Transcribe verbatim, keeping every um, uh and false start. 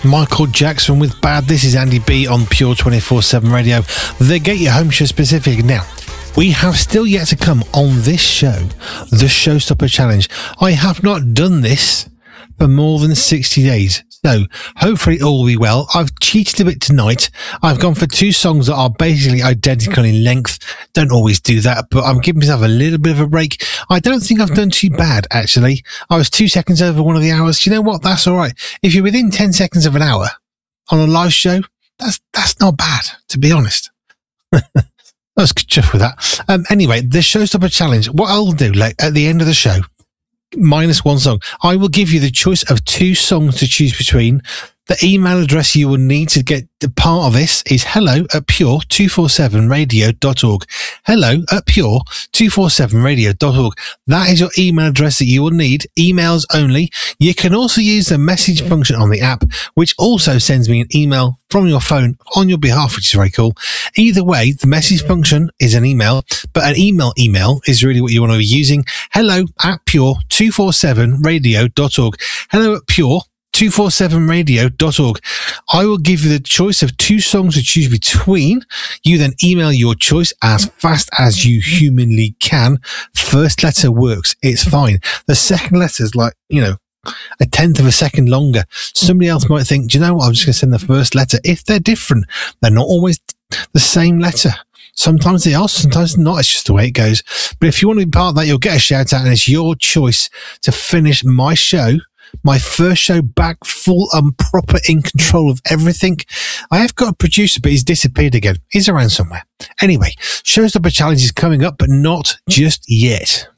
Michael Jackson with Bad. This is Andy B on Pure twenty-four seven Radio, the Get Your Home Show specific. Now, we have still yet to come on this show, the Showstopper Challenge. I have not done this for more than sixty days. So hopefully all will be well. I've cheated a bit tonight. I've gone for two songs that are basically identical in length. Don't always do that, but I'm giving myself a little bit of a break. I don't think I've done too bad, actually. I was two seconds over one of the hours. Do you know what? That's all right. If you're within ten seconds of an hour on a live show, that's that's not bad, to be honest. I was chuffed with that. Um, anyway, the Showstopper Challenge. What I'll do, like at the end of the show, minus one song, I will give you the choice of two songs to choose between. The email address you will need to get the part of this is hello at pure two forty-seven radio dot org. Hello at pure two forty-seven radio dot org. That is your email address that you will need. Emails only. You can also use the message function on the app, which also sends me an email from your phone on your behalf, which is very cool. Either way, the message function is an email, but an email email is really what you want to be using. Hello at pure two forty-seven radio dot org. Hello at pure two forty-seven radio dot org. I will give you the choice of two songs to choose between. You then email your choice as fast as you humanly can. First letter works. It's fine. The second letter is like, you know, a tenth of a second longer. Somebody else might think, do you know what? I'm just going to send the first letter. If they're different, they're not always the same letter. Sometimes they are, sometimes not. It's just the way it goes. But if you want to be part of that, you'll get a shout out, and it's your choice to finish my show. My first show back, full and proper, in control of everything. I have got a producer, but he's disappeared again. He's around somewhere. Anyway, Showstopper Challenge is coming up, but not just yet.